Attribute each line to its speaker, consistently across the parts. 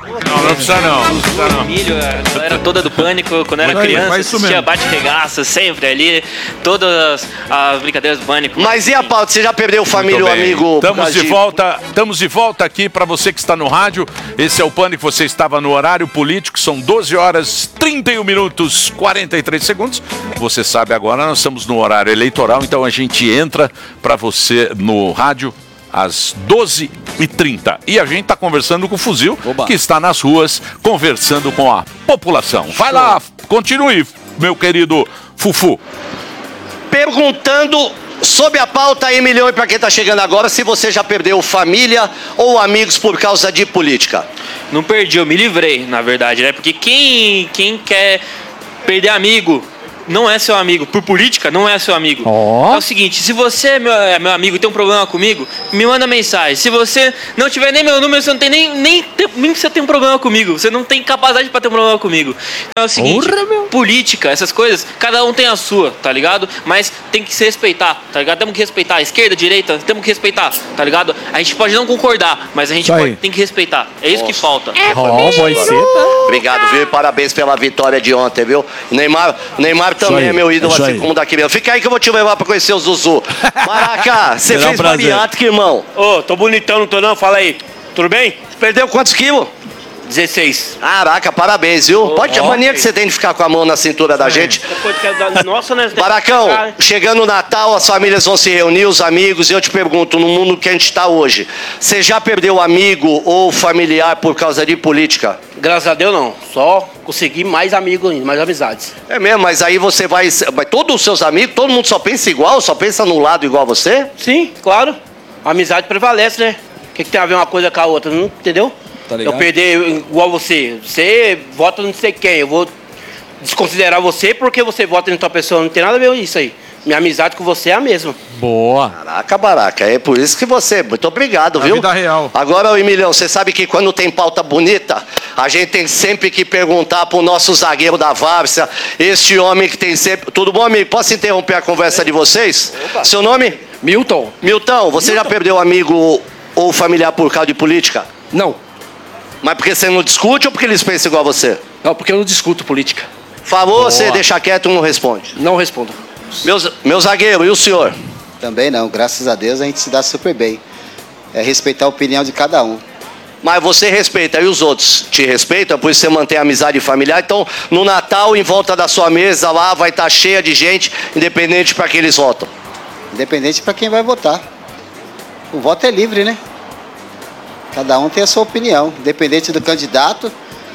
Speaker 1: Não precisa não.
Speaker 2: Milho, a galera toda do Pânico, quando eu era criança, assistia bate-regaça sempre ali, todas as brincadeiras do Pânico.
Speaker 3: Mas e a pauta? Você já perdeu família ou amigo?
Speaker 1: Estamos de volta aqui para você que está no rádio. Esse é o Pânico, você estava no horário político, são 12 horas 31 minutos 43 segundos. Você sabe agora, nós estamos no horário eleitoral, então a gente entra para você no rádio às 12h30. E a gente está conversando com o Fuzil, que está nas ruas, conversando com a população. Vai lá, continue, meu querido Fufu.
Speaker 3: Perguntando sobre a pauta aí, milhão, e para quem está chegando agora, se você já perdeu família ou amigos por causa de política.
Speaker 2: Não perdi, eu me livrei, na verdade, né? Porque quem quer perder amigo não é seu amigo. Por política, não é seu amigo. É o seguinte, se você é meu amigo e tem um problema comigo, me manda mensagem. Se você não tiver nem meu número, você não tem nem você tem um problema comigo. Você não tem capacidade pra ter um problema comigo. Então é o seguinte, política, essas coisas, cada um tem a sua, tá ligado? Mas tem que se respeitar, tá ligado? Temos que respeitar a esquerda, a direita, temos que respeitar, tá ligado? A gente pode não concordar, mas a gente tem que respeitar. É isso que falta.
Speaker 3: Obrigado, viu? E parabéns pela vitória de ontem, viu? Neymar também é meu ídolo, assim como da criança. Fica aí que eu vou te levar pra conhecer o Zuzu. Maraca, você fez bariátrica, irmão?
Speaker 4: Tô bonitão, não tô não? Fala aí. Tudo bem?
Speaker 3: Perdeu quantos quilos?
Speaker 4: 16.
Speaker 3: Caraca, parabéns, viu? Pode a mania que você tem de ficar com a mão na cintura da gente.
Speaker 4: Nossa, né?
Speaker 3: Baracão, chegando o Natal, as famílias vão se reunir, os amigos, e eu te pergunto, no mundo que a gente tá hoje, você já perdeu amigo ou familiar por causa de política?
Speaker 4: Graças a Deus não, só consegui mais amigos ainda, mais amizades.
Speaker 3: É mesmo, mas aí você vai todos os seus amigos, todo mundo só pensa igual, só pensa no lado igual a você?
Speaker 4: Sim, claro, a amizade prevalece, né? O que tem a ver uma coisa com a outra, não entendeu? Tá, eu perder igual você vota não sei quem, eu vou desconsiderar você porque você vota em outra pessoa, não tem nada a ver com isso aí. Minha amizade com você é a mesma.
Speaker 5: Boa.
Speaker 3: Caraca, Baraca, é por isso que você... Muito obrigado, viu?
Speaker 1: Vida real.
Speaker 3: Agora, Emilhão, você sabe que quando tem pauta bonita, a gente tem sempre que perguntar pro nosso zagueiro da Várzea, este homem que tem sempre... Tudo bom, amigo? Posso interromper a conversa de vocês? Opa. Seu nome?
Speaker 4: Milton.
Speaker 3: Milton, você já perdeu amigo ou familiar por causa de política?
Speaker 4: Não.
Speaker 3: Mas porque você não discute ou porque eles pensam igual a você?
Speaker 4: Não, porque eu não discuto política.
Speaker 3: Falou, você deixa quieto e não responde?
Speaker 4: Não respondo.
Speaker 3: Meu zagueiro, e o senhor?
Speaker 6: Também não, graças a Deus a gente se dá super bem. É respeitar a opinião de cada um.
Speaker 3: Mas você respeita, e os outros te respeitam, por isso você mantém a amizade familiar. Então, no Natal, em volta da sua mesa lá, vai estar cheia de gente, independente para quem eles votam.
Speaker 6: Independente para quem vai votar. O voto é livre, né? Cada um tem a sua opinião, independente do candidato.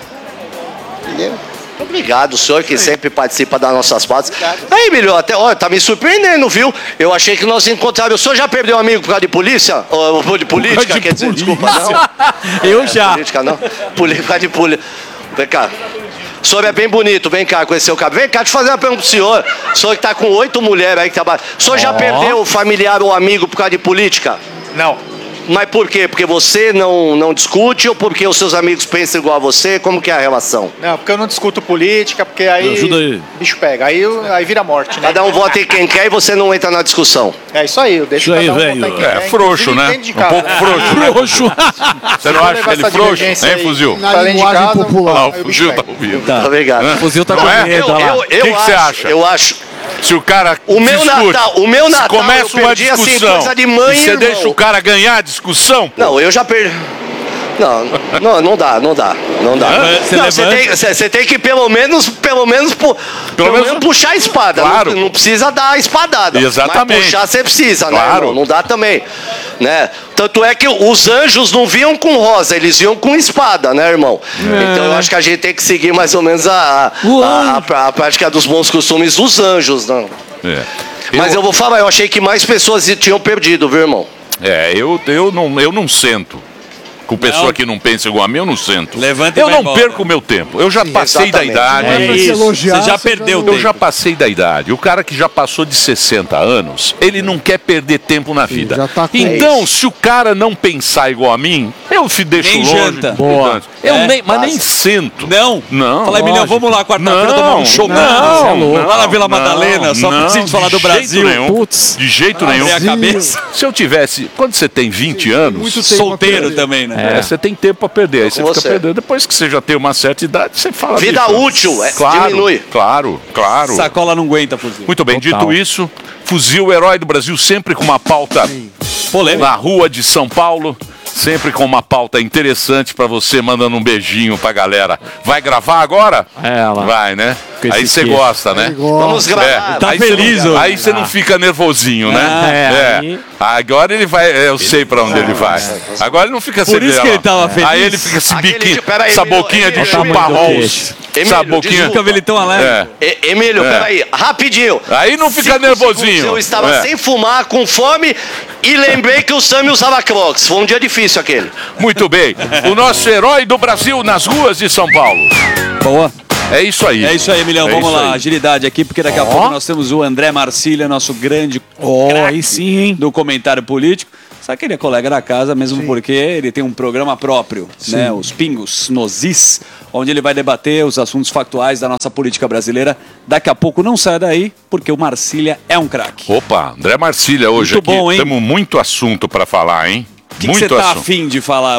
Speaker 6: Entendeu?
Speaker 3: Obrigado, senhor, que sempre participa das nossas pautas. Aí, Milhão, até, olha, tá me surpreendendo, viu? Eu achei que nós encontrávamos. O senhor já perdeu um amigo por causa de polícia? Ou de política, quer dizer, desculpa, não?
Speaker 5: Eu já.
Speaker 3: Política, não? Por causa de polícia. Vem cá. O senhor é bem bonito, vem cá, conhecer o cabelo. Vem cá, deixa eu fazer uma pergunta pro senhor. O senhor que tá com 8 mulheres aí que trabalham. O senhor já perdeu familiar ou amigo por causa de política?
Speaker 4: Não.
Speaker 3: Mas por quê? Porque você não discute ou porque os seus amigos pensam igual a você? Como que é a relação?
Speaker 7: Não, porque eu não discuto política, porque aí o bicho pega, aí vira morte, né?
Speaker 3: Cada um vota em quem quer e você não entra na discussão.
Speaker 7: É isso aí, eu deixo cada um votar em quem quer.
Speaker 1: É frouxo, né? Um pouco frouxo. Você não acha ele frouxo? Hein, Fuzil?
Speaker 7: Na linguagem popular.
Speaker 1: O Fuzil tá ouvindo.
Speaker 3: Tá. Obrigado.
Speaker 5: O Fuzil tá com medo, olha lá.
Speaker 1: O que você acha?
Speaker 3: Eu acho...
Speaker 1: Se o cara
Speaker 3: o meu Natal,
Speaker 1: se começa uma discussão,
Speaker 3: assim, coisa de mãe
Speaker 1: e você deixa o cara ganhar a discussão? Pô.
Speaker 3: Não, eu já perdi. Não dá. Você tem que pelo menos puxar a espada.
Speaker 1: Claro.
Speaker 3: Não precisa dar a espadada.
Speaker 1: Exatamente.
Speaker 3: Mas puxar você precisa,
Speaker 1: claro.
Speaker 3: né, irmão? Não dá também, né? Tanto é que os anjos não vinham com rosa, eles vinham com espada, né, irmão? Então eu acho que a gente tem que seguir mais ou menos a prática dos bons costumes dos anjos, não? Mas eu vou falar, eu achei que mais pessoas tinham perdido, viu, irmão?
Speaker 1: Eu não sento. Com pessoa que não pensa igual a mim, eu não sento.
Speaker 5: Levanta
Speaker 1: eu não perco o meu tempo. Eu já passei da idade.
Speaker 5: Você já perdeu o tempo.
Speaker 1: Eu já passei da idade. O cara que já passou de 60 anos, ele não quer perder tempo na vida. Então, se o cara não pensar igual a mim, Eu deixo
Speaker 5: nem
Speaker 1: longe.
Speaker 5: janta.
Speaker 1: Boa. Mas nem sento.
Speaker 5: Não. Fala, Emilhão, vamos lá quarta-feira tomar um show. Lá na Vila Madalena, só pra gente falar do Brasil.
Speaker 1: Putz. De jeito nenhum.
Speaker 5: A cabeça.
Speaker 1: Se eu tivesse... Quando você tem 20 anos...
Speaker 5: Solteiro também, né?
Speaker 1: Você tem tempo pra perder. Aí você fica perdendo. Depois que você já tem uma certa idade, você fala...
Speaker 3: Vida útil, diminui.
Speaker 1: Claro.
Speaker 5: Sacola não aguenta, fuzil.
Speaker 1: Muito bem, dito isso, Fuzil, herói do Brasil, sempre com uma pauta polêmica na rua de São Paulo. Sempre com uma pauta interessante pra você, mandando um beijinho pra galera. Vai gravar agora? Vai, né? Aí você gosta, né?
Speaker 3: Vamos gravar.
Speaker 5: Tá feliz hoje.
Speaker 1: Aí você não fica nervosinho, né? Agora ele vai, eu sei pra onde ele vai. Agora ele não fica
Speaker 5: Por isso que ele tava feliz.
Speaker 1: Aí ele fica esse biquinho, essa boquinha de chupa-rols. Essa boquinha.
Speaker 5: Cabelitão alegre.
Speaker 3: Emílio, peraí, rapidinho.
Speaker 1: Aí não fica nervosinho.
Speaker 3: Eu estava sem fumar, com fome, e lembrei que o Sami usava Crocs. Foi um dia difícil aquele.
Speaker 1: Muito bem. O nosso herói do Brasil nas ruas de São Paulo.
Speaker 5: Boa.
Speaker 1: É isso aí.
Speaker 5: É isso aí, Emilhão. Vamos lá, agilidade aqui, porque daqui a pouco nós temos o André Marcília, nosso grande
Speaker 8: aí sim,
Speaker 5: do comentário político. Sabe que ele é colega da casa, mesmo porque ele tem um programa próprio, né? Os Pingos nos Is, onde ele vai debater os assuntos factuais da nossa política brasileira. Daqui a pouco não sai daí, porque o Marcília é um craque.
Speaker 1: Opa, André Marcília hoje
Speaker 5: muito
Speaker 1: aqui.
Speaker 5: Bom, hein?
Speaker 1: Temos muito assunto para falar, hein?
Speaker 5: O que você tá afim de falar?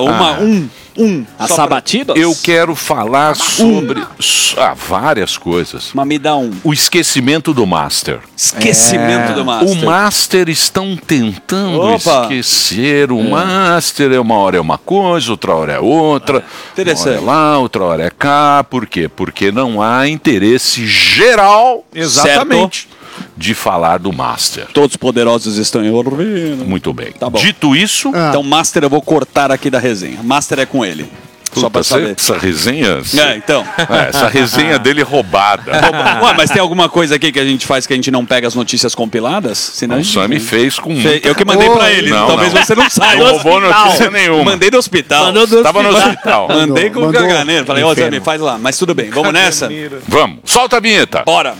Speaker 8: A sabatida?
Speaker 1: Eu quero falar sobre várias coisas.
Speaker 5: Mas me dá
Speaker 1: o esquecimento do Master.
Speaker 5: Esquecimento do Master.
Speaker 1: O Master estão tentando esquecer. O Master uma hora é uma coisa, outra hora é outra.
Speaker 5: Interessante.
Speaker 1: Uma hora é lá, outra hora é cá. Por quê? Porque não há interesse geral.
Speaker 5: Exatamente.
Speaker 1: De falar do Master.
Speaker 5: Todos poderosos estão ouvindo.
Speaker 1: Muito bem.
Speaker 5: Tá bom.
Speaker 1: Dito isso...
Speaker 5: Então, Master eu vou cortar aqui da resenha. Master é com ele. Só pra saber.
Speaker 1: Essa resenha...
Speaker 5: Então.
Speaker 1: Essa resenha dele roubada.
Speaker 5: Ué, mas tem alguma coisa aqui que a gente faz que a gente não pega as notícias compiladas? Senão
Speaker 1: o Sami fez com...
Speaker 5: Eu que mandei pra ele. Talvez você não saiba.
Speaker 1: Não roubou notícia nenhuma.
Speaker 5: Mandei do hospital.
Speaker 1: Tava no hospital.
Speaker 5: Mandei com o caganeiro. Falei, Sami, faz lá. Mas tudo bem. Vamos nessa?
Speaker 1: Vamos. Solta a vinheta.
Speaker 5: Bora.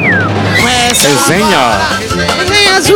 Speaker 8: Resenha.
Speaker 9: Resenha azul.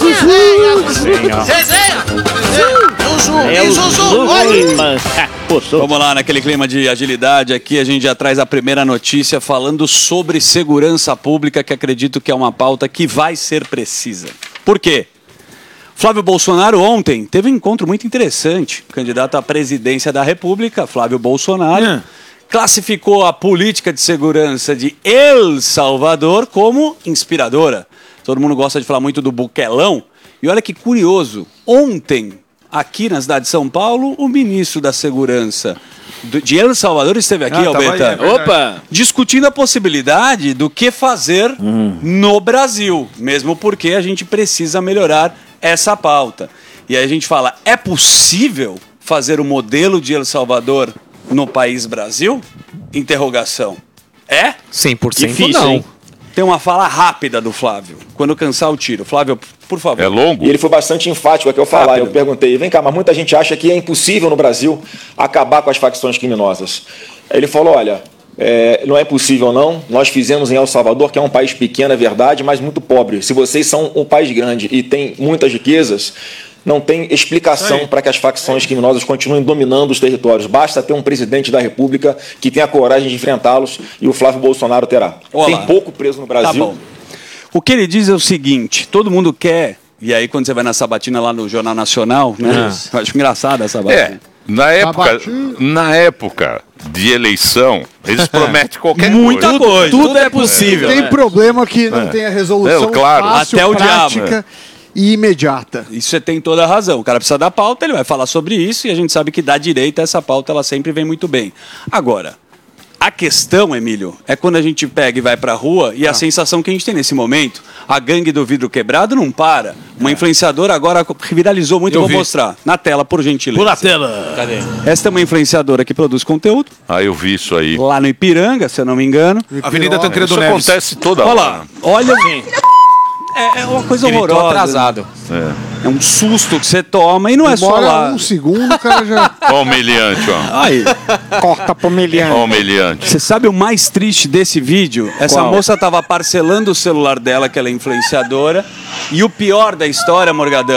Speaker 5: Vamos lá, naquele clima de agilidade aqui, a gente já traz a primeira notícia falando sobre segurança pública, que acredito que é uma pauta que vai ser precisa. Por quê? Flávio Bolsonaro ontem teve um encontro muito interessante. O candidato à presidência da República, Flávio Bolsonaro, classificou a política de segurança de El Salvador como inspiradora. Todo mundo gosta de falar muito do Buquelão. E olha que curioso, ontem, aqui na cidade de São Paulo, o ministro da Segurança de El Salvador esteve aqui, Albertano, discutindo a possibilidade do que fazer no Brasil, mesmo porque a gente precisa melhorar essa pauta. E aí a gente fala, é possível fazer o modelo de El Salvador no país Brasil? Interrogação. É?
Speaker 8: 100%
Speaker 5: difícil,
Speaker 8: não.
Speaker 5: Hein? Tem uma fala rápida do Flávio. Quando cansar o tiro. Flávio, por favor.
Speaker 1: É longo?
Speaker 10: E ele foi bastante enfático aqui ao falar. Eu perguntei, vem cá, mas muita gente acha que é impossível no Brasil acabar com as facções criminosas. Aí ele falou, olha, não é possível não. Nós fizemos em El Salvador, que é um país pequeno, é verdade, mas muito pobre. Se vocês são um país grande e tem muitas riquezas, não tem explicação para que as facções criminosas continuem dominando os territórios. Basta ter um presidente da República que tenha a coragem de enfrentá-los e o Flávio Bolsonaro terá. Tem pouco preso no Brasil.
Speaker 5: Tá bom. O que ele diz é o seguinte, todo mundo quer, e aí quando você vai na sabatina lá no Jornal Nacional, né? Eu acho engraçada essa sabatina.
Speaker 1: Na época de eleição, eles prometem qualquer
Speaker 5: Muita coisa.
Speaker 8: Tudo é possível.
Speaker 11: Tem problema que não tem a resolução fácil,
Speaker 5: até o
Speaker 11: prática e imediata.
Speaker 5: Isso você tem toda a razão. O cara precisa da pauta, ele vai falar sobre isso e a gente sabe que da direita essa pauta ela sempre vem muito bem. Agora, a questão, Emílio, é quando a gente pega e vai pra rua e a sensação que a gente tem nesse momento, a gangue do vidro quebrado não para. Uma influenciadora agora viralizou muito, vou mostrar. Na tela, por gentileza.
Speaker 8: Por na tela.
Speaker 5: Cadê? Essa é uma influenciadora que produz conteúdo.
Speaker 1: Eu vi isso aí.
Speaker 5: Lá no Ipiranga, se eu não me engano.
Speaker 8: Avenida Tancredo Neves.
Speaker 1: Isso acontece toda
Speaker 5: hora.
Speaker 1: Olha
Speaker 5: lá, olha... É uma coisa horrorosa.
Speaker 8: Atrasado.
Speaker 5: É um susto que você toma e não é só lá.
Speaker 11: Um segundo, o cara já...
Speaker 1: Ó o humilhante, ó.
Speaker 5: Aí.
Speaker 11: Corta pro humilhante.
Speaker 1: Ó o humilhante.
Speaker 5: Você sabe o mais triste desse vídeo? Essa moça tava parcelando o celular dela, que ela é influenciadora. E o pior da história, Morgadão,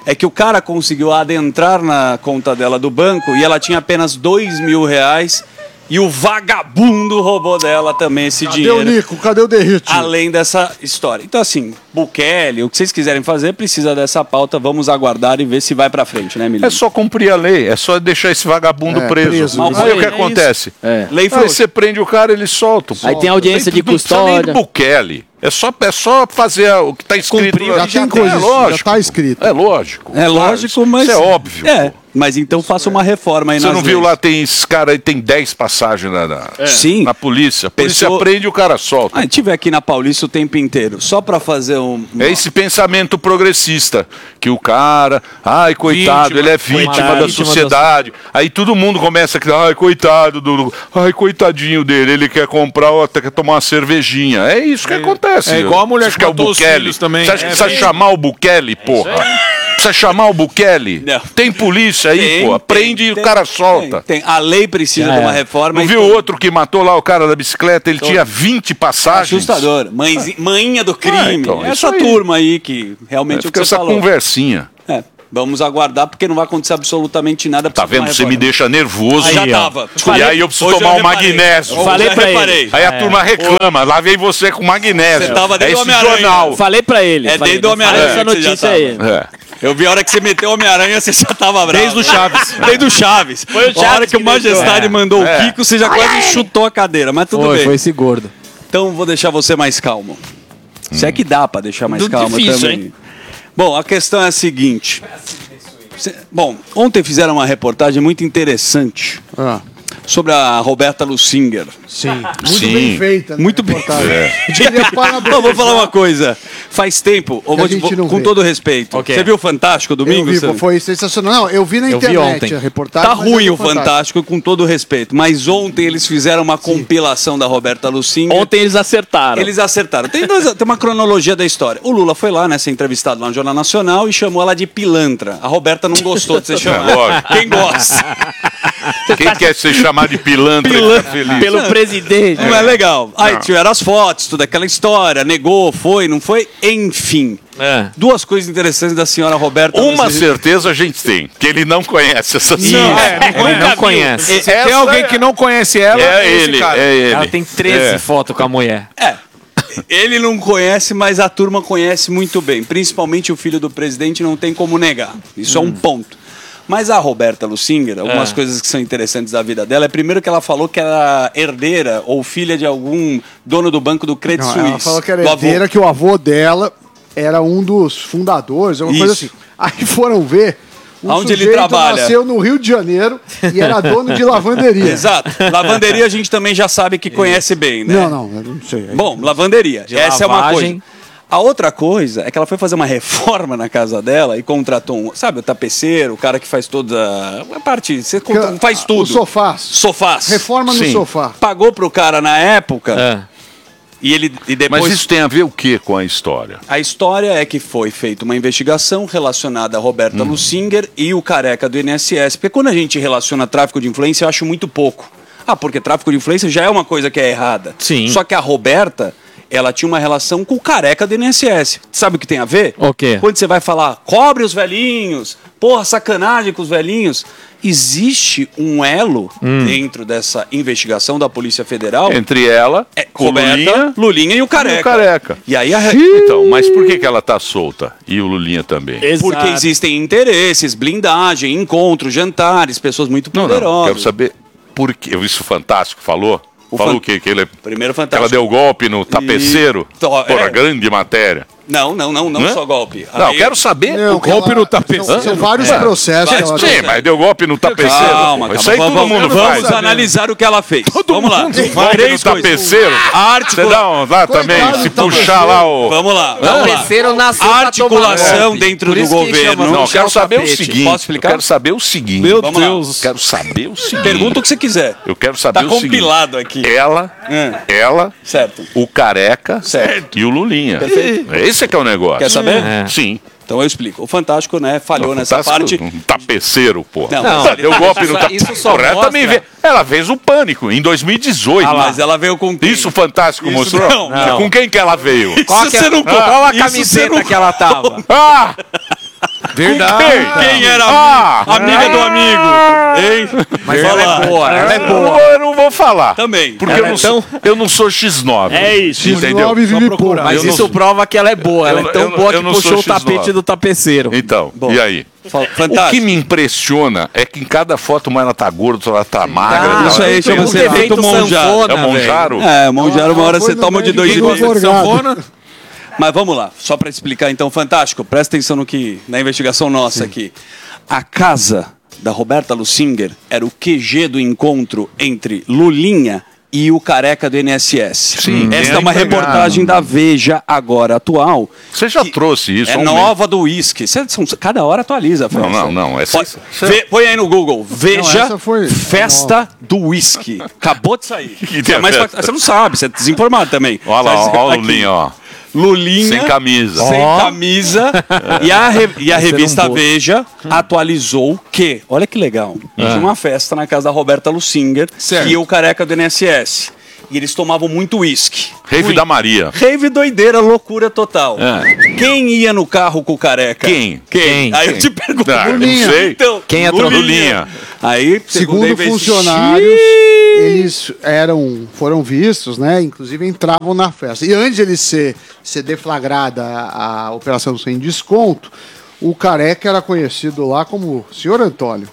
Speaker 5: é que o cara conseguiu adentrar na conta dela do banco e ela tinha apenas R$2.000 e o vagabundo roubou dela também esse dinheiro.
Speaker 11: Cadê o Nico? Cadê o Derrite?
Speaker 5: Além dessa história. Então, assim, Bukele, o que vocês quiserem fazer, precisa dessa pauta. Vamos aguardar e ver se vai pra frente, né, Emílio?
Speaker 1: É só cumprir a lei, é só deixar esse vagabundo preso. Aí o que acontece?
Speaker 5: Lei
Speaker 1: Aí você prende o cara, eles soltam.
Speaker 9: Aí tem audiência de custódia.
Speaker 1: Não precisa nem de Bukele. É só fazer o que está escrito.
Speaker 11: Já tem coisa, já está escrito.
Speaker 1: É lógico.
Speaker 5: É lógico, mas...
Speaker 1: Isso é óbvio.
Speaker 5: Mas então faça uma reforma aí
Speaker 1: Você
Speaker 5: nas
Speaker 1: não viu
Speaker 5: leis.
Speaker 1: lá, tem esse cara aí, tem 10 passagens
Speaker 5: Sim.
Speaker 1: na polícia. A polícia prende e o cara solta.
Speaker 5: A gente tiver aqui na Paulista o tempo inteiro, só pra fazer
Speaker 1: É esse pensamento progressista, que o cara, ai, coitado, ele é vítima da sociedade. Aí todo mundo começa a criar, ai, coitado, ai, coitadinho dele, ele quer comprar ou até quer tomar uma cervejinha. É isso que acontece.
Speaker 8: É igual a mulher que
Speaker 1: é o
Speaker 8: matou os
Speaker 1: Bukele.
Speaker 8: filhos também.
Speaker 1: Você acha que precisa chamar o Bukele, porra? Precisa chamar o Bukele?
Speaker 5: Não.
Speaker 1: Tem polícia aí, porra. Prende e o cara solta.
Speaker 5: A lei precisa de uma reforma.
Speaker 1: Não viu o outro que matou lá o cara da bicicleta? Ele tinha 20 passagens.
Speaker 5: Assustador. Manhinha do crime.
Speaker 1: Então,
Speaker 5: essa
Speaker 1: isso aí.
Speaker 5: turma aí que realmente
Speaker 1: Fica
Speaker 5: o que você
Speaker 1: essa
Speaker 5: falou.
Speaker 1: conversinha.
Speaker 5: Vamos aguardar porque não vai acontecer absolutamente nada.
Speaker 1: Tá vendo? Você me deixa nervoso.
Speaker 5: Aí, já tava.
Speaker 1: E aí eu preciso tomar um magnésio.
Speaker 9: Falei pra ele.
Speaker 1: Aí a turma reclama. Lá vem você com magnésio.
Speaker 5: Você tava dentro do
Speaker 1: esse
Speaker 5: Homem-Aranha.
Speaker 1: jornal.
Speaker 9: Falei pra ele.
Speaker 5: É dentro do Homem-Aranha.
Speaker 9: Essa notícia aí.
Speaker 5: Eu vi a hora que você meteu o Homem-Aranha, você já tava bravo.
Speaker 8: Desde o Chaves.
Speaker 5: Desde o Chaves.
Speaker 9: Foi o Chaves
Speaker 5: A hora que o
Speaker 9: que
Speaker 5: Majestade mandou o Kiko, você já quase chutou a cadeira. Mas tudo bem.
Speaker 9: Foi esse gordo.
Speaker 5: Então vou deixar você mais calmo. Se é que dá pra deixar mais calmo
Speaker 9: difícil,
Speaker 5: também.
Speaker 9: hein?
Speaker 5: Bom, a questão é a seguinte. Bom, ontem fizeram uma reportagem muito interessante sobre a Roberta Lusinger.
Speaker 11: Sim. Muito bem feita.
Speaker 5: Muito bem.
Speaker 11: Parabenizar.
Speaker 5: Vou falar uma coisa. Faz tempo,
Speaker 11: a gente não
Speaker 5: com
Speaker 11: vê.
Speaker 5: todo respeito.
Speaker 9: Ok.
Speaker 5: Você viu o Fantástico domingo?
Speaker 11: Eu vi,
Speaker 5: Sam?
Speaker 11: foi sensacional. Não, eu vi na
Speaker 9: Eu vi
Speaker 11: internet
Speaker 9: ontem.
Speaker 11: a reportagem.
Speaker 5: Tá
Speaker 11: mas
Speaker 5: ruim
Speaker 11: eu
Speaker 5: o
Speaker 11: vi
Speaker 5: Fantástico, com todo respeito. Mas ontem eles fizeram uma compilação da Roberta Lusinger.
Speaker 9: Ontem eles acertaram.
Speaker 5: Eles acertaram. Tem uma cronologia da história. O Lula foi lá, né, ser entrevistado lá no Jornal Nacional e chamou ela de pilantra. A Roberta não gostou de ser chamada.
Speaker 1: lógico.
Speaker 5: Quem gosta?
Speaker 1: Quem quer ser chamado de pilantra, fica feliz.
Speaker 9: Pelo presidente.
Speaker 5: Não é legal. Aí tiveram as fotos, toda aquela história. Negou, foi, não foi? Enfim. Duas coisas interessantes da senhora Roberta.
Speaker 1: Uma certeza a gente tem, que ele não conhece essa senhora.
Speaker 9: Ele não conhece.
Speaker 8: Se tem alguém que não conhece ela,
Speaker 1: É
Speaker 8: esse
Speaker 1: ele,
Speaker 8: cara.
Speaker 1: é ele.
Speaker 9: Ela tem 13 fotos com a mulher.
Speaker 5: Ele não conhece, mas a turma conhece muito bem. Principalmente o filho do presidente, não tem como negar. Isso é um ponto. Mas a Roberta Lusinger, algumas coisas que são interessantes da vida dela, é primeiro que ela falou que era herdeira ou filha de algum dono do banco do Credit
Speaker 11: Não,
Speaker 5: Suisse.
Speaker 11: ela falou que era
Speaker 5: do avô.
Speaker 11: herdeira, que o avô dela era um dos fundadores, uma coisa assim. Aí foram ver.
Speaker 5: Aonde ele
Speaker 11: sujeito
Speaker 5: trabalha.
Speaker 11: Nasceu no Rio de Janeiro e era dono de lavanderia.
Speaker 5: Exato. Lavanderia a gente também já sabe que conhece bem, né?
Speaker 11: Não, eu não sei.
Speaker 5: Bom, lavanderia.
Speaker 9: De
Speaker 5: Essa é uma
Speaker 9: lavagem.
Speaker 5: coisa. A outra coisa é que ela foi fazer uma reforma na casa dela e contratou sabe, o tapeceiro, o cara que faz toda a parte, faz tudo.
Speaker 11: Os sofás.
Speaker 5: Sofás.
Speaker 11: Reforma no
Speaker 1: Sim.
Speaker 11: sofá.
Speaker 5: Pagou pro cara na época e depois...
Speaker 1: Mas isso tem a ver o que com a história?
Speaker 5: A história é que foi feita uma investigação relacionada a Roberta Lusinger e o careca do INSS. Porque quando a gente relaciona tráfico de influência, eu acho muito pouco. Porque tráfico de influência já é uma coisa que é errada.
Speaker 9: Sim.
Speaker 5: Só que a Roberta, ela tinha uma relação com o careca do INSS. Sabe o que tem a ver?
Speaker 9: O quê?
Speaker 5: Quando você vai falar, cobre os velhinhos, porra, sacanagem com os velhinhos. Existe um elo dentro dessa investigação da Polícia Federal.
Speaker 1: Entre ela,
Speaker 5: Roberta, Lulinha e o careca. E aí
Speaker 1: Então, mas por que ela tá solta? E o Lulinha também?
Speaker 5: Porque existem interesses, blindagem, encontros, jantares, pessoas muito poderosas.
Speaker 1: Não, quero saber por que. Isso Fantástico falou? Falou que ele
Speaker 5: Primeiro
Speaker 1: que ela
Speaker 5: Fantástico.
Speaker 1: deu golpe no tapeceiro? Porra, grande matéria.
Speaker 5: Não só golpe.
Speaker 1: Não, eu quero saber.
Speaker 11: Não,
Speaker 1: o golpe no tapeceiro.
Speaker 11: São vários processos. que ela
Speaker 1: Sim,
Speaker 11: tem.
Speaker 1: mas deu golpe no tapeceiro.
Speaker 5: Calma,
Speaker 1: Isso aí todo mundo faz.
Speaker 5: Vamos analisar o que ela fez. Vamos lá.
Speaker 1: Golpe no tapeceiro.
Speaker 5: A
Speaker 1: Você dá lá também, se puxar lá o...
Speaker 5: Vamos lá.
Speaker 9: Tapeceiro nasceu
Speaker 5: A
Speaker 9: pra
Speaker 5: articulação
Speaker 9: tomar
Speaker 5: dentro
Speaker 9: Por
Speaker 5: do
Speaker 9: isso que
Speaker 5: governo.
Speaker 9: chama
Speaker 1: Não, eu quero
Speaker 9: puxar o
Speaker 1: saber o
Speaker 9: tapete.
Speaker 1: seguinte.
Speaker 5: Posso explicar?
Speaker 1: Eu quero saber o seguinte.
Speaker 8: Meu
Speaker 5: Vamos lá.
Speaker 8: Deus.
Speaker 1: Quero saber o seguinte.
Speaker 5: Pergunta o que você quiser.
Speaker 1: Eu quero saber
Speaker 5: Tá
Speaker 1: o seguinte.
Speaker 5: compilado aqui.
Speaker 1: Ela,
Speaker 5: Certo.
Speaker 1: o careca
Speaker 5: Certo.
Speaker 1: e o Lulinha.
Speaker 5: Perfeito.
Speaker 1: Esse é que é o negócio.
Speaker 5: Quer saber?
Speaker 1: Sim.
Speaker 5: Então eu explico. O Fantástico, né, falhou nessa
Speaker 1: Fantástico,
Speaker 5: parte.
Speaker 1: Um tapeceiro, porra.
Speaker 5: Não,
Speaker 1: Deu golpe no tapeceiro.
Speaker 9: isso só
Speaker 1: Ela também
Speaker 9: mostra-
Speaker 1: ela fez o Pânico em 2018.
Speaker 5: Mas ela veio com quem?
Speaker 1: Isso o Fantástico
Speaker 5: Isso
Speaker 1: mostrou?
Speaker 5: não.
Speaker 1: Com quem que ela veio?
Speaker 9: Qual a
Speaker 5: Isso você não-
Speaker 9: camiseta
Speaker 5: isso você não-
Speaker 9: que ela tava?
Speaker 1: Ah!
Speaker 5: Verdade. Quem era amiga do amigo? Hein?
Speaker 9: Mas ela é boa, ela é boa.
Speaker 1: Eu não vou falar.
Speaker 5: Também.
Speaker 1: Porque eu não sou X9.
Speaker 12: É isso.
Speaker 1: Entendeu?
Speaker 11: X9 vive pouco.
Speaker 9: Mas isso prova que ela é boa. Ela é tão boa que puxou o tapete do tapeceiro.
Speaker 1: Então, e aí?
Speaker 5: Fantástico.
Speaker 1: O que me impressiona é que em cada foto uma ela tá gorda, ela tá magra.
Speaker 5: Isso aí chama-se efeito Monjaro.
Speaker 1: É o Monjaro?
Speaker 5: É, Monjaro, uma hora você toma de 2,5 de sanfona.
Speaker 11: sanfona.
Speaker 5: Mas vamos lá, só para explicar então, Fantástico, presta atenção na investigação nossa aqui. A casa da Roberta Lusinger era o QG do encontro entre Lulinha e o careca do INSS.
Speaker 1: Sim,
Speaker 5: esta é uma reportagem da Veja Agora Atual.
Speaker 1: Você já trouxe isso?
Speaker 5: É nova do uísque. Cada hora atualiza.
Speaker 1: Não.
Speaker 5: Põe aí no Google. Veja
Speaker 11: essa
Speaker 5: Festa do Uísque. Acabou de sair.
Speaker 1: tem a festa?
Speaker 5: Você não sabe, você é desinformado também.
Speaker 1: Olha lá,
Speaker 5: Mas
Speaker 1: olha o
Speaker 5: aqui.
Speaker 1: Lulinha, ó.
Speaker 5: Lulinha.
Speaker 1: Sem camisa.
Speaker 5: Sem camisa. E a revista Veja atualizou que, olha que legal, tinha uma festa na casa da Roberta Lusinger e o careca do INSS. E eles tomavam muito uísque.
Speaker 1: Rave da Maria.
Speaker 5: Rave doideira, loucura total. Quem ia no carro com o careca?
Speaker 1: Quem?
Speaker 5: Aí eu te pergunto.
Speaker 1: Eu não sei.
Speaker 5: Então,
Speaker 9: quem é
Speaker 1: Lulinha?
Speaker 5: Aí,
Speaker 11: Segundo funcionários, eles foram vistos, né? Inclusive entravam na festa. E antes de ele ser deflagrada a operação sem desconto, o careca era conhecido lá como Senhor Antônio.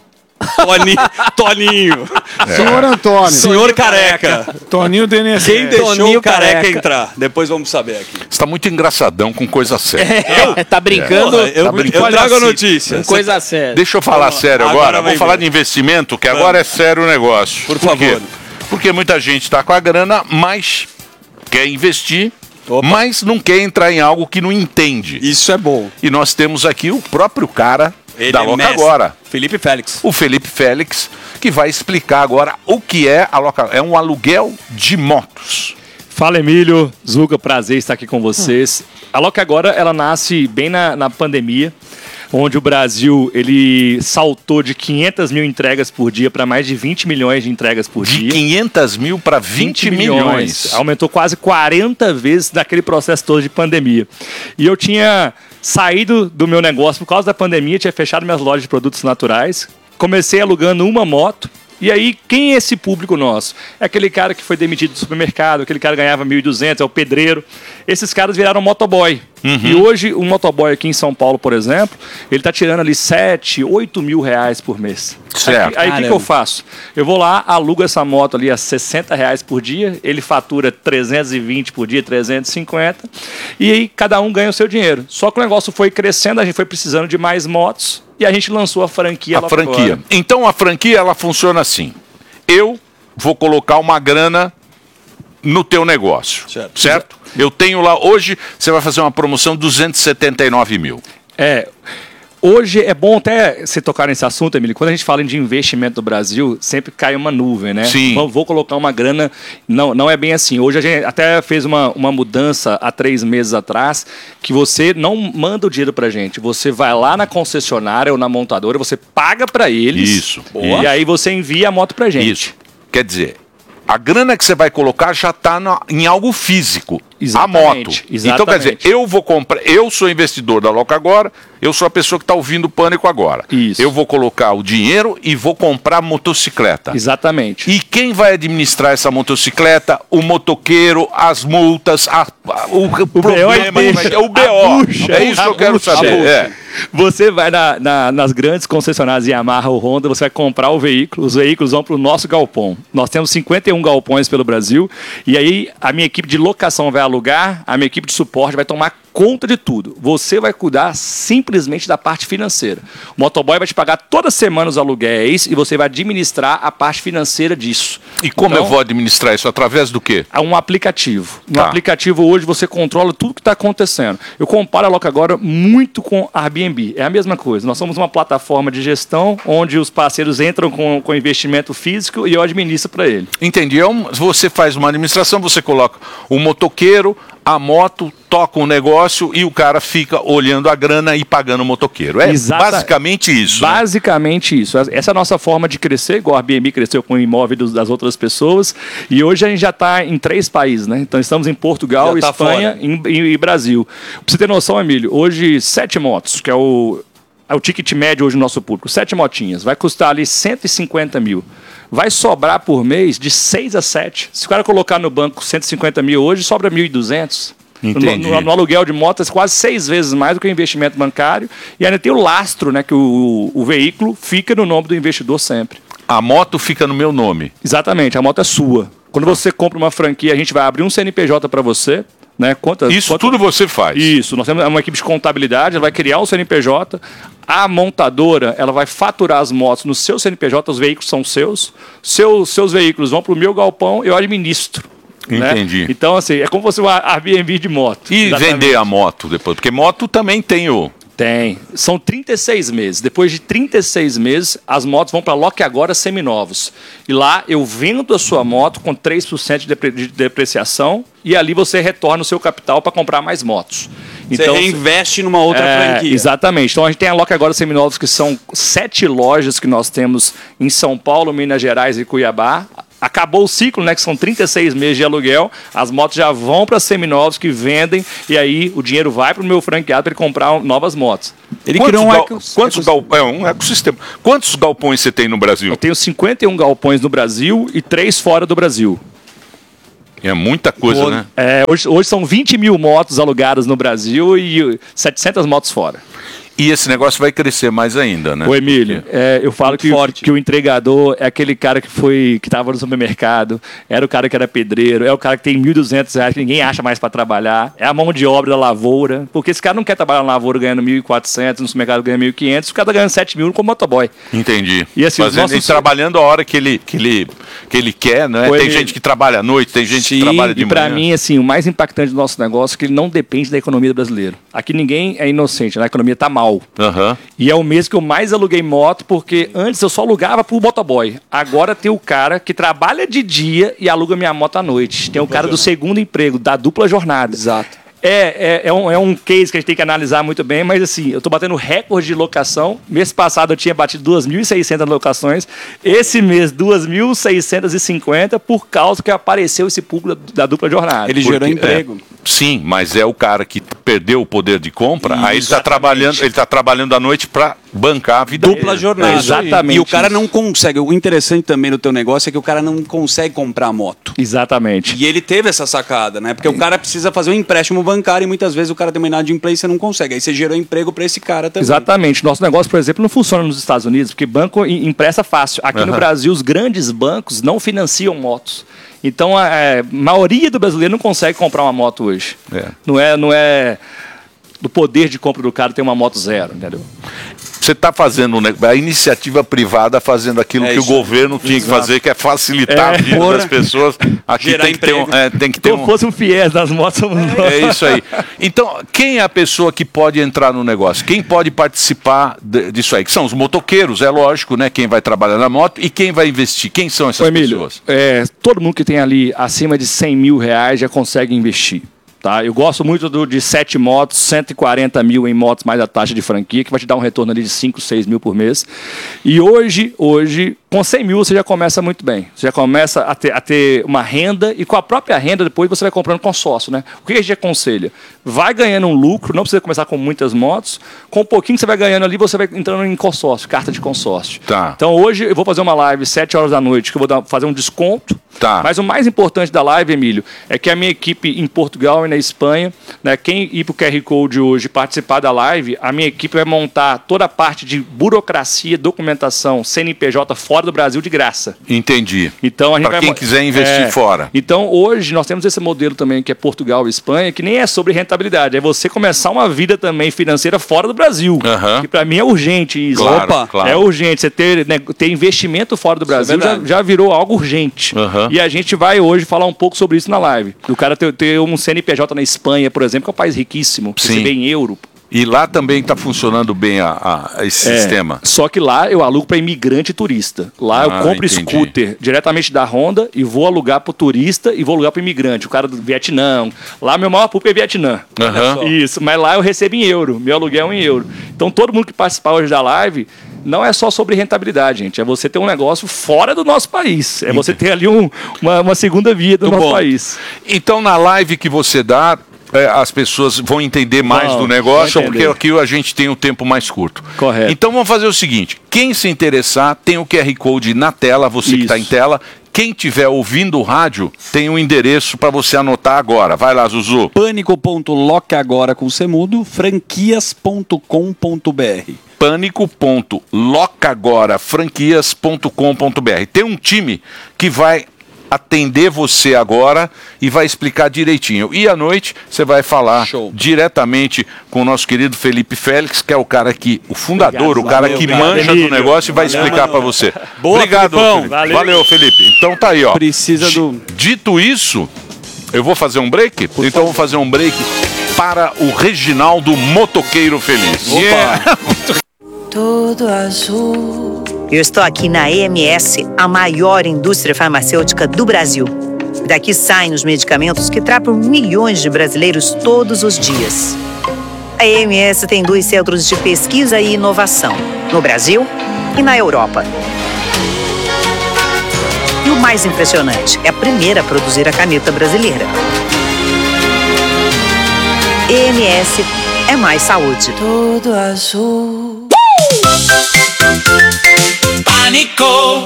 Speaker 5: Toninho.
Speaker 11: Senhor Antônio.
Speaker 5: Senhor Careca.
Speaker 8: Toninho do INSS.
Speaker 5: Quem deixou
Speaker 9: Toninho
Speaker 5: o careca
Speaker 9: Careca
Speaker 5: entrar? Depois vamos saber aqui.
Speaker 1: Você tá muito engraçadão com coisa séria.
Speaker 9: Tá brincando?
Speaker 5: Eu trago a notícia.
Speaker 9: Coisa séria.
Speaker 1: Deixa eu falar sério agora. Vamos falar de investimento, que agora é sério o negócio.
Speaker 5: Por favor.
Speaker 1: Porque muita gente está com a grana, mas quer investir, mas não quer entrar em algo que não entende.
Speaker 5: Isso é bom.
Speaker 1: E nós temos aqui o próprio cara da Loca
Speaker 5: mestre.
Speaker 1: Agora.
Speaker 5: Felipe Félix.
Speaker 1: O Felipe Félix, que vai explicar agora o que é a Loca Agora. É um aluguel de motos.
Speaker 12: Fala, Emílio, Zuca, prazer estar aqui com vocês. A Loca Agora, ela nasce bem na pandemia, onde o Brasil ele saltou de 500 mil entregas por dia para mais de 20 milhões de entregas por dia.
Speaker 1: De 500 mil para 20 milhões.
Speaker 12: Aumentou quase 40 vezes naquele processo todo de pandemia. E eu tinha saído do meu negócio por causa da pandemia, tinha fechado minhas lojas de produtos naturais, comecei alugando uma moto. E aí, quem é esse público nosso? É aquele cara que foi demitido do supermercado, aquele cara que ganhava 1.200, é o pedreiro. Esses caras viraram motoboy. E hoje, um motoboy aqui em São Paulo, por exemplo, ele tá tirando ali 7, 8 mil reais por mês.
Speaker 1: Certo.
Speaker 12: Aí o que eu faço? Eu vou lá, alugo essa moto ali a 60 reais por dia, ele fatura 320 por dia, 350, e aí cada um ganha o seu dinheiro. Só que o negócio foi crescendo, a gente foi precisando de mais motos, e a gente lançou a franquia.
Speaker 1: A franquia. Então a franquia, ela funciona assim. Eu vou colocar uma grana no teu negócio, certo? Eu tenho lá, hoje você vai fazer uma promoção de 279 mil.
Speaker 12: Hoje é bom até você tocar nesse assunto, Emílio. Quando a gente fala de investimento do Brasil, sempre cai uma nuvem, né?
Speaker 1: Sim.
Speaker 12: Vou colocar uma grana. Não é bem assim. Hoje a gente até fez uma mudança há 3 meses atrás, que você não manda o dinheiro pra gente. Você vai lá na concessionária ou na montadora, você paga pra eles.
Speaker 1: Isso.
Speaker 12: E aí você envia a moto pra gente.
Speaker 1: Isso. Quer dizer, a grana que você vai colocar já está em algo físico.
Speaker 12: Exatamente,
Speaker 1: a moto.
Speaker 12: exatamente.
Speaker 1: Então, quer dizer, eu vou comprar. Eu sou investidor da Loca Agora, eu sou a pessoa que está ouvindo o Pânico agora.
Speaker 12: Isso.
Speaker 1: Eu vou colocar o dinheiro e vou comprar motocicleta.
Speaker 12: Exatamente.
Speaker 1: E quem vai administrar essa motocicleta? O motoqueiro, as multas, o problema. O BO. É isso que eu quero saber.
Speaker 12: Você vai nas grandes concessionárias Yamaha ou Honda, você vai comprar o veículo, os veículos vão para o nosso galpão. Nós temos 51 galpões pelo Brasil, e aí a minha equipe de locação vai alugar, a minha equipe de suporte vai tomar conta de tudo. Você vai cuidar simplesmente da parte financeira. O motoboy vai te pagar toda semana os aluguéis e você vai administrar a parte financeira disso.
Speaker 1: E como eu vou administrar isso? Através do quê?
Speaker 12: É um aplicativo. No aplicativo hoje você controla tudo que está acontecendo. Eu comparo a Loca Agora muito com a Airbnb. É a mesma coisa. Nós somos uma plataforma de gestão onde os parceiros entram com investimento físico e eu administro para ele.
Speaker 1: Entendi. Você faz uma administração, você coloca o motoqueiro, a moto, toca um negócio e o cara fica olhando a grana e pagando o motoqueiro. É basicamente isso.
Speaker 12: Basicamente isso. Essa é a nossa forma de crescer, igual a Airbnb cresceu com o imóvel das outras pessoas. E hoje a gente já está em 3 países, né? Então estamos em Portugal, Espanha e Brasil. Pra você ter noção, Emílio, hoje 7 motos, que é o ticket médio hoje do nosso público, 7 motinhas, vai custar ali 150 mil. Vai sobrar por mês de 6 a 7. Se o cara colocar no banco 150 mil hoje, sobra 1.200. No aluguel de moto é quase 6 vezes mais do que o investimento bancário. E ainda tem o lastro, né, que o veículo fica no nome do investidor sempre.
Speaker 1: A moto fica no meu nome.
Speaker 12: Exatamente, a moto é sua. Quando você compra uma franquia, a gente vai abrir um CNPJ para você. Né?
Speaker 1: Tudo você faz?
Speaker 12: Isso, nós temos uma equipe de contabilidade, ela vai criar um CNPJ, a montadora ela vai faturar as motos no seu CNPJ, os veículos são seus veículos vão para o meu galpão, eu administro.
Speaker 1: Entendi.
Speaker 12: Né? Então, assim, é como se fosse uma Airbnb de moto.
Speaker 1: E exatamente. Vender a moto depois? Porque moto também tem o...
Speaker 12: Tem. São 36 meses. Depois de 36 meses, as motos vão para Loque Agora seminovos. E lá eu vendo a sua moto com 3% de depreciação e ali você retorna o seu capital para comprar mais motos.
Speaker 5: Então, você reinveste numa outra franquia.
Speaker 12: Exatamente. Então a gente tem a Loque Agora seminovos, que são 7 lojas que nós temos em São Paulo, Minas Gerais e Cuiabá. Acabou o ciclo, né, que são 36 meses de aluguel, as motos já vão para seminovos que vendem e aí o dinheiro vai para o meu franqueado para ele comprar novas motos.
Speaker 1: Ele criou um ecossistema. Quantos galpões você tem no Brasil?
Speaker 12: Eu tenho 51 galpões no Brasil e 3 fora do Brasil.
Speaker 1: É muita coisa, né?
Speaker 12: Hoje são 20 mil motos alugadas no Brasil e 700 motos fora.
Speaker 1: E esse negócio vai crescer mais ainda, né?
Speaker 12: Ô, Emílio, eu falo que o entregador é aquele cara que estava no supermercado, era o cara que era pedreiro, é o cara que tem R$1.200 que ninguém acha mais para trabalhar, é a mão de obra da lavoura, porque esse cara não quer trabalhar na lavoura ganhando 1.400, no supermercado ganhando 1.500, o cara tá ganhando 7 mil como motoboy.
Speaker 1: Entendi.
Speaker 12: E assim,
Speaker 1: e trabalhando a hora que ele quer, né? Tem gente que trabalha à noite, tem gente que trabalha de manhã.
Speaker 12: E para mim, assim, o mais impactante do nosso negócio é que ele não depende da economia brasileira. Aqui ninguém é inocente, né? A economia tá mal.
Speaker 1: Uhum.
Speaker 12: E é o mês que eu mais aluguei moto, porque antes eu só alugava pro motoboy. Agora tem o cara que trabalha de dia e aluga minha moto à noite. Tem o cara do segundo emprego, da dupla jornada.
Speaker 5: Exato.
Speaker 12: É um case que a gente tem que analisar muito bem, mas assim, eu tô batendo recorde de locação. Mês passado eu tinha batido 2.600 locações. Esse mês, 2.650, por causa que apareceu esse público da dupla jornada.
Speaker 5: Ele gerou emprego.
Speaker 1: Sim, mas é o cara que perdeu o poder de compra, aí ele está trabalhando à noite para bancar a vida
Speaker 5: dupla jornada.
Speaker 12: Exatamente.
Speaker 5: E o cara não consegue. O interessante também do teu negócio é que o cara não consegue comprar moto.
Speaker 12: Exatamente.
Speaker 5: E ele teve essa sacada, né? Porque o cara precisa fazer um empréstimo bancário e muitas vezes o cara tem uma inadimplência e você não consegue. Aí você gerou emprego para esse cara também.
Speaker 12: Exatamente. Nosso negócio, por exemplo, não funciona nos Estados Unidos, porque banco empresta fácil. Aqui no Brasil, os grandes bancos não financiam motos. Então, a maioria do brasileiro não consegue comprar uma moto hoje. Não é do poder de compra do cara ter uma moto zero, entendeu?
Speaker 1: Você está fazendo a iniciativa privada fazendo aquilo que o governo tinha que fazer, que é facilitar a vida das pessoas. Aqui tem que ter
Speaker 12: Como fosse um FIES das motos.
Speaker 1: É isso aí. Então, quem é a pessoa que pode entrar no negócio? Quem pode participar disso aí? Que são os motoqueiros, é lógico, né? Quem vai trabalhar na moto e quem vai investir. Quem são essas pessoas?
Speaker 12: Todo mundo que tem ali acima de 100 mil reais já consegue investir. Tá? Eu gosto muito de 7 motos, 140 mil em motos mais a taxa de franquia, que vai te dar um retorno ali de 5, 6 mil por mês. E hoje, com 100 mil você já começa muito bem. Você já começa a ter uma renda e com a própria renda depois você vai comprando consórcio, né? O que a gente aconselha? Vai ganhando um lucro, não precisa começar com muitas motos, com um pouquinho que você vai ganhando ali, você vai entrando em consórcio, carta de consórcio.
Speaker 1: Tá.
Speaker 12: Então hoje eu vou fazer uma live 7 horas da noite, que eu vou fazer um desconto.
Speaker 1: Tá.
Speaker 12: Mas o mais importante da live, Emílio, é que a minha equipe em Portugal e na Espanha, né, quem ir para o QR Code hoje participar da live, a minha equipe vai montar toda a parte de burocracia, documentação, CNPJ fora do Brasil de graça.
Speaker 1: Entendi.
Speaker 12: Então,
Speaker 1: para quem quiser investir fora.
Speaker 12: Então hoje nós temos esse modelo também que é Portugal e Espanha, que nem é sobre rentabilidade, é você começar uma vida também financeira fora do Brasil.
Speaker 1: Uhum.
Speaker 12: Que para mim é urgente isso.
Speaker 1: Claro.
Speaker 12: É urgente. Você ter investimento fora do Brasil já virou algo urgente.
Speaker 1: Uhum.
Speaker 12: E a gente vai hoje falar um pouco sobre isso na live. O cara ter um CNPJ na Espanha, por exemplo, que é um país riquíssimo, receber em euro.
Speaker 1: E lá também está funcionando bem esse sistema.
Speaker 12: Só que lá eu alugo para imigrante e turista. Lá eu compro scooter diretamente da Honda e vou alugar para o turista e vou alugar para o imigrante. O cara do Vietnã. Lá meu maior público é Vietnã.
Speaker 1: Uhum.
Speaker 12: Isso, mas lá eu recebo em euro. Meu aluguel é em euro. Então todo mundo que participar hoje da live não é só sobre rentabilidade, gente. É você ter um negócio fora do nosso país. É você ter ali uma segunda via do nosso país.
Speaker 1: Então na live que você dá, as pessoas vão entender mais do negócio, porque aqui a gente tem um tempo mais curto.
Speaker 12: Correto.
Speaker 1: Então vamos fazer o seguinte, quem se interessar, tem o QR Code na tela, você que está em tela. Quem estiver ouvindo o rádio, tem um endereço para você anotar agora. Vai lá, Zuzu.
Speaker 5: Pânico.locagora com semudo, franquias.com.br.
Speaker 1: Pânico.locagorafranquias.com.br. Tem um time que vai atender você agora e vai explicar direitinho. E à noite você vai falar diretamente com o nosso querido Felipe Félix, que é o cara que, o fundador, o cara que manja do negócio e vai explicar para você.
Speaker 5: Boa,
Speaker 1: obrigado,
Speaker 5: Felipão.
Speaker 1: Felipe. Valeu, Felipe. Então tá aí, ó.
Speaker 5: Precisa do...
Speaker 1: Dito isso, eu vou fazer um break? Então eu vou fazer um break para o Reginaldo Motoqueiro Feliz.
Speaker 5: Opa.
Speaker 13: Todo azul. Eu estou aqui na EMS, a maior indústria farmacêutica do Brasil. Daqui saem os medicamentos que tratam milhões de brasileiros todos os dias. A EMS tem 2 centros de pesquisa e inovação, no Brasil e na Europa. E o mais impressionante, é a primeira a produzir a caneta brasileira. EMS é mais saúde. Todo azul.
Speaker 14: Pânico!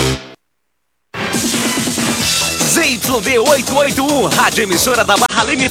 Speaker 14: ZYB 881, rádio emissora da Barra Limitada.